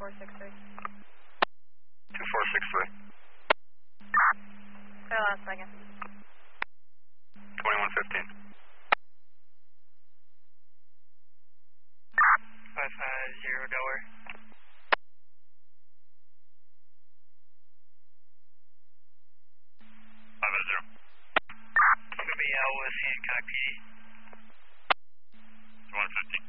2463. 2463. Hold on a second. 2115. 550 Delaware. 550. It's going to be Ellis Hancock PD. 150.